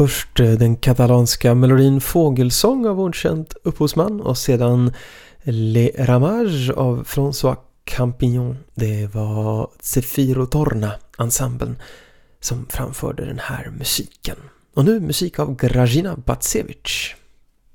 Först den katalanska melodin Fågelsång av okänd upphovsman och sedan Les Ramages av François Campignon. Det var Zefiro Torna, ensemblen, som framförde den här musiken. Och nu musik av Grażyna Bacewicz.